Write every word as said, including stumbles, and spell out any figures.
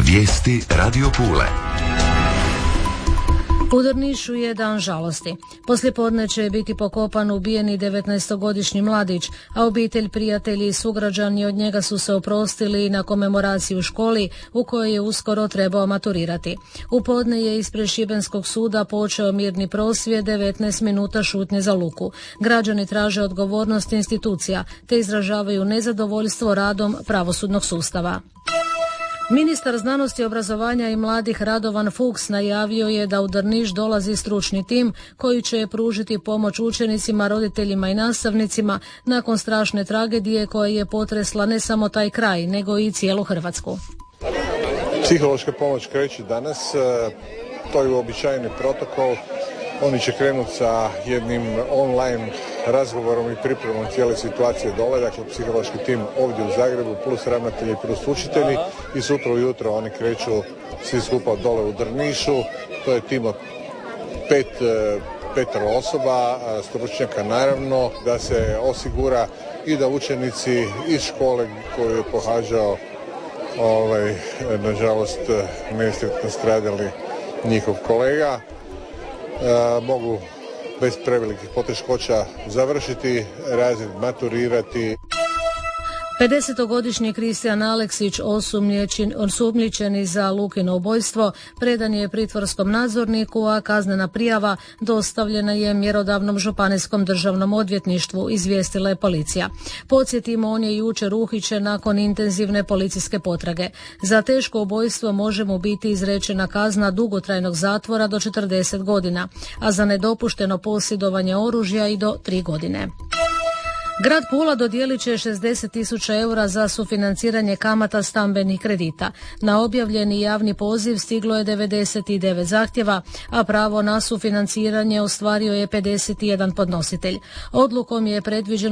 Vijesti Radio Pule. U Drnišu je dan žalosti. Poslijepodne će biti pokopan ubijeni devetnaestogodišnji mladić, a obitelj, prijatelji i sugrađani od njega su se oprostili na komemoraciji u školi u kojoj je uskoro trebao maturirati. U podne je ispred Šibenskog suda počeo mirni prosvjed, devetnaest minuta šutnje za Luku. Građani traže odgovornost institucija te izražavaju nezadovoljstvo radom pravosudnog sustava. Ministar znanosti, obrazovanja i mladih Radovan Fuchs najavio je da u Drniš dolazi stručni tim koji će pružiti pomoć učenicima, roditeljima i nastavnicima nakon strašne tragedije koja je potresla ne samo taj kraj, nego i cijelu Hrvatsku. Psihološka pomoć kreće danas, to je uobičajeni protokol. Oni će krenuti sa jednim online razgovorom i pripremom cijele situacije dole, dakle psihološki tim ovdje u Zagrebu plus ravnatelji plus učitelji i sutra ujutro oni kreću svi skupa dole u Drnišu. To je tim od pet, petero osoba, stručnjaka naravno, da se osigura i da učenici iz škole koju je pohađao ovaj, nažalost nesretno stradali njihov kolega, E, mogu bez prevelikih poteškoća završiti razred, maturirati. pedesetogodišnji Kristijan Aleksić, osumnjičeni za Lukino ubojstvo, predan je pritvorskom nadzorniku, a kaznena prijava dostavljena je mjerodavnom županijskom državnom odvjetništvu, izvijestila je policija. Podsjetimo, on je jučer uhićen nakon intenzivne policijske potrage. Za teško ubojstvo može mu biti izrečena kazna dugotrajnog zatvora do četrdeset godina, a za nedopušteno posjedovanje oružja i do tri godine. Grad Pula dodijelit će šezdeset tisuća eura za sufinanciranje kamata stambenih kredita. Na objavljeni javni poziv stiglo je devedeset devet zahtjeva, a pravo na sufinanciranje ostvario je pedeset jedan podnositelj. Odlukom je predviđeno